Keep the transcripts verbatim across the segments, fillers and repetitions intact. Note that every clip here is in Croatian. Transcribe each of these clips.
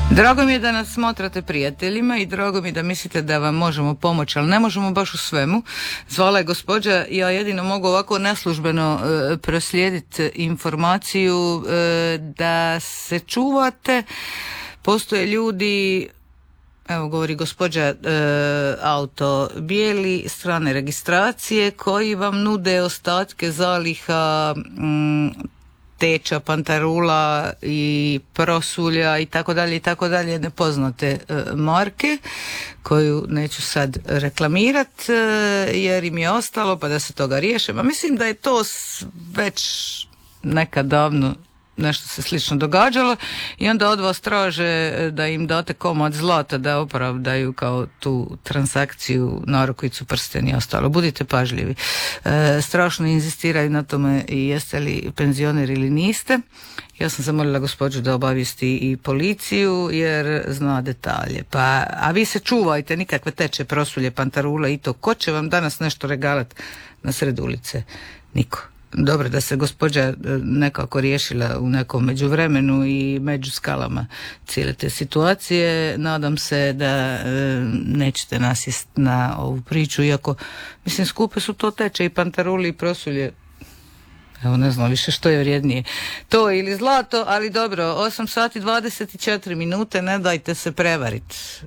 Drago mi je da nas smatrate prijateljima i drago mi je da mislite da vam možemo pomoći, ali ne možemo baš u svemu. Zvala je gospođa, ja jedino mogu ovako neslužbeno e, proslijediti informaciju e, da se čuvate. Postoje ljudi, evo govori gospođa, e, auto bijeli, strane registracije, koji vam nude ostatke zaliha m, teča, pantarula i prosulja i tako dalje i tako dalje, nepoznate e, marke koju neću sad reklamirat e, jer im je ostalo pa da se toga riješe. Ma mislim da je to već nekad davno nešto se slično događalo i onda od vas traže da im date komad zlata da opravdaju kao tu transakciju, narukvicu, prsten i ostalo. Budite pažljivi. E, strašno inzistiraju na tome i jeste li penzioner ili niste. Ja sam zamolila gospođu da obavijesti i policiju jer zna detalje. Pa, a vi se čuvajte, nikakve teče, prosulje, pantarule i to. Ko će vam danas nešto regalat na sred ulice? Niko. Dobro da se gospođa nekako riješila u nekom međuvremenu i među skalama cijele te situacije. Nadam se da e, nećete nasjest na ovu priču, iako mislim skupe su to teče i pantaruli i prosulje. Evo ne znam više što je vrijednije. To ili zlato, ali dobro, osam sati dvadeset četiri minute, ne dajte se prevarit.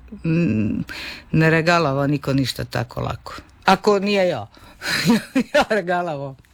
Ne regalava niko ništa tako lako. Ako nije ja. Ja regalava.